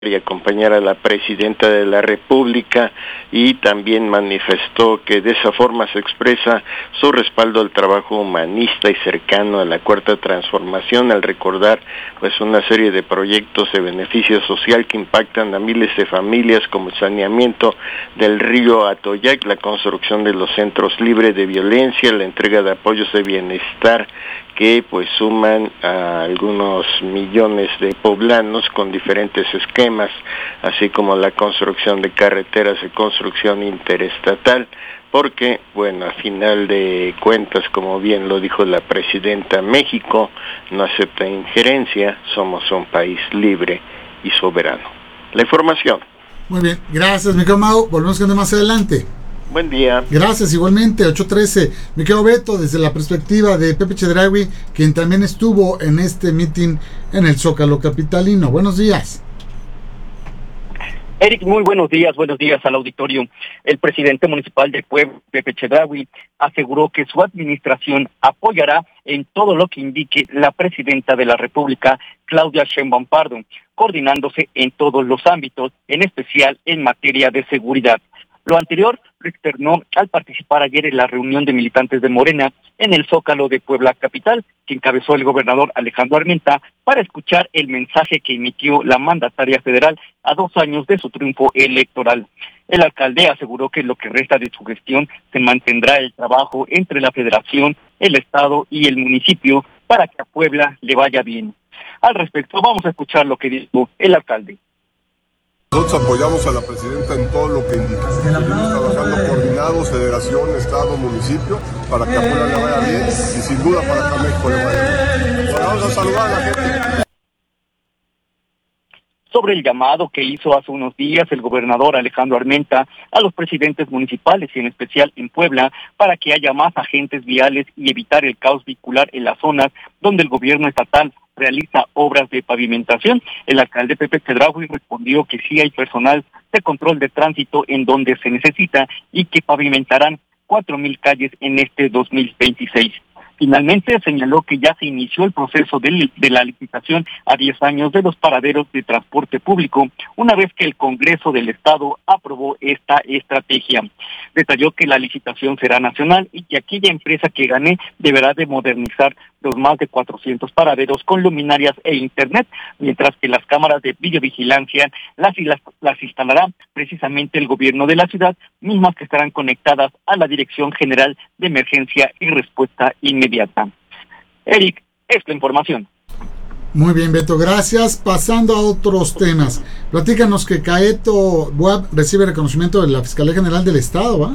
y acompañar a la presidenta de la República, y también manifestó que de esa forma se expresa su respaldo al trabajo humanista y cercano a la Cuarta Transformación, al recordar pues una serie de proyectos de beneficio social que impactan a miles de familias, como el saneamiento del río Atoyac, la construcción de los centros libres de violencia, la entrega de apoyos de bienestar que pues suman a algunos millones de poblanos con diferentes esquemas, así como la construcción de carreteras de construcción interestatal, porque, bueno, a final de cuentas, como bien lo dijo la presidenta, México no acepta injerencia, somos un país libre y soberano. La información. Muy bien, gracias, mi querido Mau, volvemos con más adelante. Buen día. Gracias, igualmente, 8:13. Mi querido Beto, desde la perspectiva de Pepe Chedraui, quien también estuvo en este meeting en el Zócalo capitalino. Buenos días. Eric, muy buenos días al auditorio. El presidente municipal de Puebla, Pepe Chedraui, aseguró que su administración apoyará en todo lo que indique la presidenta de la República, Claudia Sheinbaum Pardo, coordinándose en todos los ámbitos, en especial en materia de seguridad. Lo anterior lo externó al participar ayer en la reunión de militantes de Morena en el Zócalo de Puebla capital, que encabezó el gobernador Alejandro Armenta, para escuchar el mensaje que emitió la mandataria federal a 2 años de su triunfo electoral. El alcalde aseguró que en lo que resta de su gestión se mantendrá el trabajo entre la federación, el estado y el municipio para que a Puebla le vaya bien. Al respecto, vamos a escuchar lo que dijo el alcalde. Nosotros apoyamos a la presidenta en todo lo que indica. Seguimos trabajando coordinados, federación, estado, municipio, para que a Puebla le vaya bien y sin duda para que a México le vaya bien. Bueno, vamos a saludar a la gente. Sobre el llamado que hizo hace unos días el gobernador Alejandro Armenta a los presidentes municipales y en especial en Puebla para que haya más agentes viales y evitar el caos vehicular en las zonas donde el gobierno estatal realiza obras de pavimentación. El alcalde Pepe Chedraui respondió que sí hay personal de control de tránsito en donde se necesita y que pavimentarán 4,000 calles en este 2026. Finalmente señaló que ya se inició el proceso de la licitación a 10 años de los paraderos de transporte público, una vez que el Congreso del Estado aprobó esta estrategia. Detalló que la licitación será nacional y que aquella empresa que gane deberá de modernizar los más de 400 paraderos con luminarias e internet, mientras que las cámaras de videovigilancia las instalará precisamente el gobierno de la ciudad, mismas que estarán conectadas a la Dirección General de Emergencia y Respuesta Inmediata. Eric, esta información. Muy bien, Beto, gracias. Pasando a otros temas, platícanos que Caeto Buap recibe reconocimiento de la Fiscalía General del Estado, ¿va?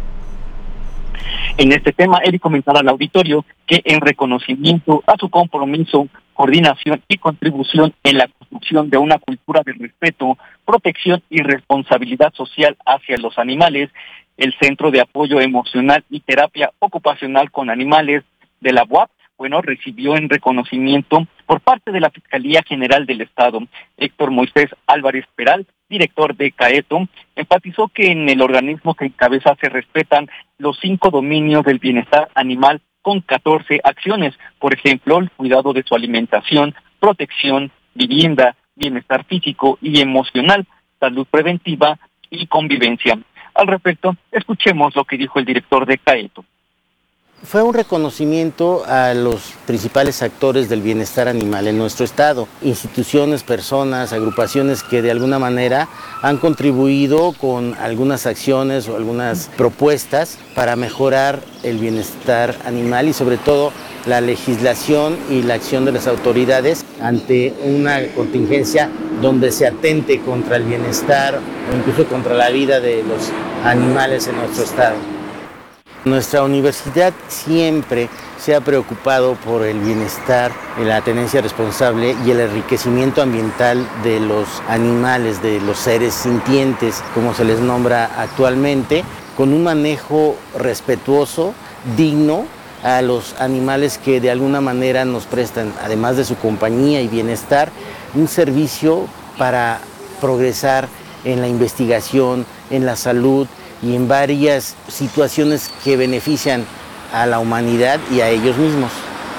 En este tema, Eric comentaba al auditorio que en reconocimiento a su compromiso, coordinación y contribución en la construcción de una cultura de respeto, protección y responsabilidad social hacia los animales, el Centro de Apoyo Emocional y Terapia Ocupacional con Animales de la UAP, recibió en reconocimiento por parte de la Fiscalía General del Estado. Héctor Moisés Álvarez Peral, director de Caeto, enfatizó que en el organismo que encabeza se respetan los 5 dominios del bienestar animal con 14 acciones, por ejemplo, el cuidado de su alimentación, protección, vivienda, bienestar físico y emocional, salud preventiva y convivencia. Al respecto, escuchemos lo que dijo el director de Caeto. Fue un reconocimiento a los principales actores del bienestar animal en nuestro estado, instituciones, personas, agrupaciones que de alguna manera han contribuido con algunas acciones o algunas propuestas para mejorar el bienestar animal y sobre todo la legislación y la acción de las autoridades ante una contingencia donde se atente contra el bienestar o incluso contra la vida de los animales en nuestro estado. Nuestra universidad siempre se ha preocupado por el bienestar, la tenencia responsable y el enriquecimiento ambiental de los animales, de los seres sintientes, como se les nombra actualmente, con un manejo respetuoso, digno a los animales que de alguna manera nos prestan, además de su compañía y bienestar, un servicio para progresar en la investigación, en la salud, y en varias situaciones que benefician a la humanidad y a ellos mismos.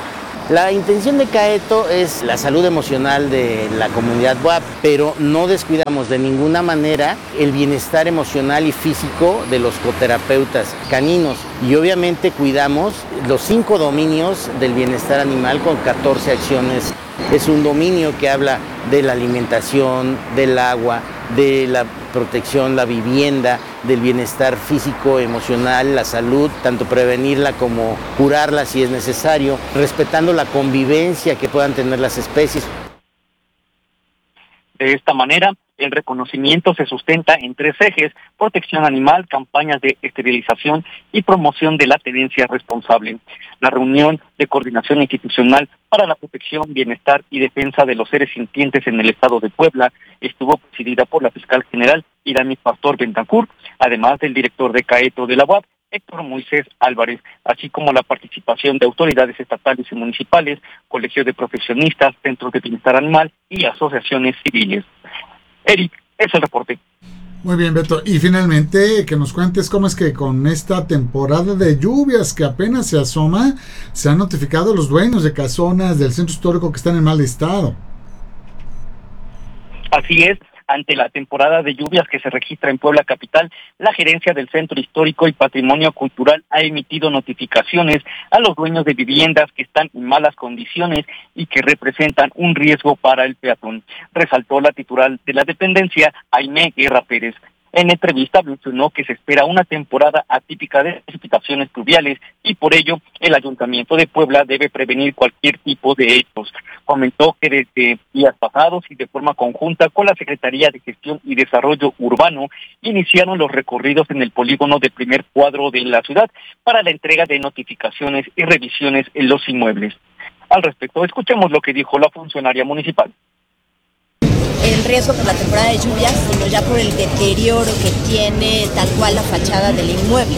La intención de Caeto es la salud emocional de la comunidad BUAP, pero no descuidamos de ninguna manera el bienestar emocional y físico de los coterapeutas caninos. Y obviamente cuidamos los 5 dominios del bienestar animal con 14 acciones. Es un dominio que habla de la alimentación, del agua, de la protección, la vivienda, del bienestar físico, emocional, la salud, tanto prevenirla como curarla si es necesario, respetando la convivencia que puedan tener las especies. De esta manera, el reconocimiento se sustenta en 3 ejes: protección animal, campañas de esterilización y promoción de la tenencia responsable. La reunión de coordinación institucional para la protección, bienestar y defensa de los seres sintientes en el estado de Puebla estuvo presidida por la fiscal general Irani Pastor Bentancur, además del director de Caeto de la UAP, Héctor Moisés Álvarez, así como la participación de autoridades estatales y municipales, colegios de profesionistas, centros de bienestar animal y asociaciones civiles. Eric, es el reporte. Muy bien, Beto. Y finalmente, que nos cuentes cómo es que con esta temporada de lluvias que apenas se asoma, se han notificado a los dueños de casonas del centro histórico que están en mal estado. Así es. Ante la temporada de lluvias que se registra en Puebla capital, la Gerencia del Centro Histórico y Patrimonio Cultural ha emitido notificaciones a los dueños de viviendas que están en malas condiciones y que representan un riesgo para el peatón, resaltó la titular de la dependencia, Aimé Guerra Pérez. En entrevista mencionó que se espera una temporada atípica de precipitaciones pluviales y por ello el Ayuntamiento de Puebla debe prevenir cualquier tipo de hechos. Comentó que desde días pasados y de forma conjunta con la Secretaría de Gestión y Desarrollo Urbano iniciaron los recorridos en el polígono de primer cuadro de la ciudad para la entrega de notificaciones y revisiones en los inmuebles. Al respecto, escuchemos lo que dijo la funcionaria municipal. El riesgo por la temporada de lluvias, sino ya por el deterioro que tiene tal cual la fachada del inmueble.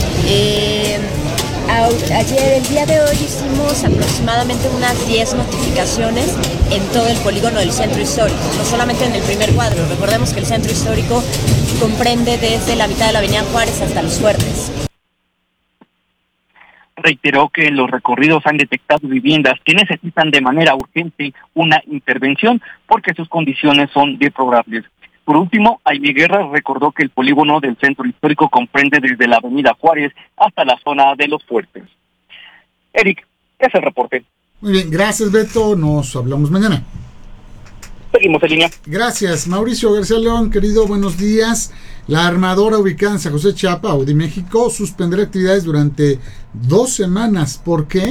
El día de hoy hicimos aproximadamente unas 10 notificaciones en todo el polígono del centro histórico, no solamente en el primer cuadro. Recordemos que el centro histórico comprende desde la mitad de la avenida Juárez hasta Los Fuertes. Reiteró que los recorridos han detectado viviendas que necesitan de manera urgente una intervención porque sus condiciones son deplorables. Por último, Aimé Guerra recordó que el polígono del centro histórico comprende desde la avenida Juárez hasta la zona de Los Fuertes. Eric, es el reporte. Muy bien, gracias Beto, nos hablamos mañana. Seguimos en línea. Gracias, Mauricio García León, querido, buenos días. La armadora ubicada en San José Chiapa, Audi México, suspenderá actividades durante 2 semanas. ¿Por qué?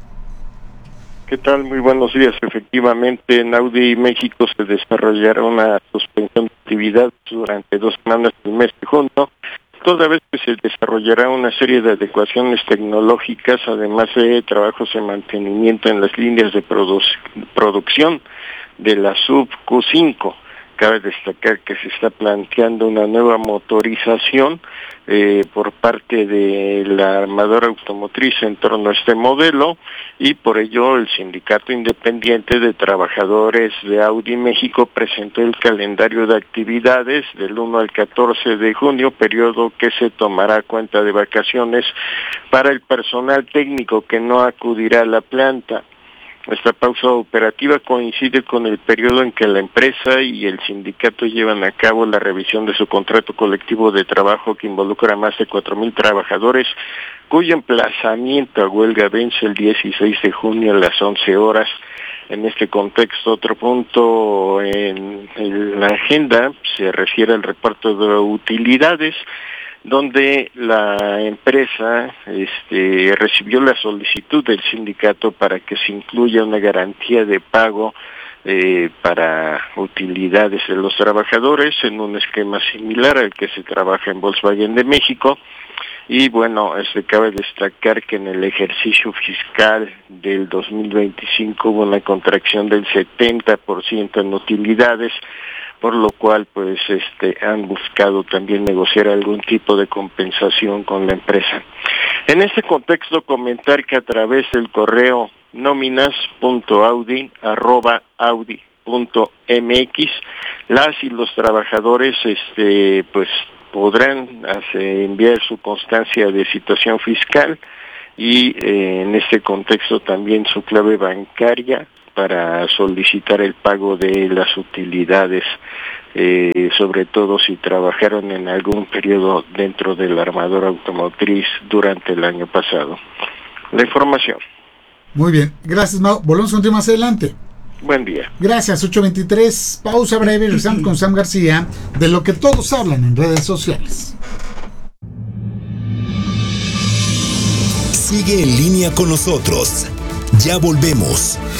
¿Qué tal? Muy buenos días. Efectivamente, en Audi México se desarrollará una suspensión de actividad durante 2 semanas del mes de junio, toda vez que se desarrollará una serie de adecuaciones tecnológicas, además de trabajos de mantenimiento en las líneas de producción de la sub Q5. Cabe destacar que se está planteando una nueva motorización por parte de la armadora automotriz en torno a este modelo y por ello el Sindicato Independiente de Trabajadores de Audi México presentó el calendario de actividades del 1 al 14 de junio, periodo que se tomará cuenta de vacaciones para el personal técnico que no acudirá a la planta. Esta pausa operativa coincide con el periodo en que la empresa y el sindicato llevan a cabo la revisión de su contrato colectivo de trabajo que involucra a más de 4,000 trabajadores, cuyo emplazamiento a huelga vence el 16 de junio a las 11 horas. En este contexto, otro punto en la agenda se refiere al reparto de utilidades, donde la empresa recibió la solicitud del sindicato para que se incluya una garantía de pago para utilidades de los trabajadores en un esquema similar al que se trabaja en Volkswagen de México. Y bueno, cabe destacar que en el ejercicio fiscal del 2025 hubo una contracción del 70% en utilidades, por lo cual pues han buscado también negociar algún tipo de compensación con la empresa. En este contexto, comentar que a través del correo nominas.audi@audi.mx las y los trabajadores pues podrán enviar su constancia de situación fiscal y en este contexto también su clave bancaria para solicitar el pago de las utilidades, sobre todo si trabajaron en algún periodo dentro de la armadora automotriz durante el año pasado. La información. Muy bien, gracias, Mau. Volvemos contigo más adelante. Buen día. Gracias, 8:23. Pausa breve, regresamos con Sam García de lo que todos hablan en redes sociales. Sigue en línea con nosotros. Ya volvemos.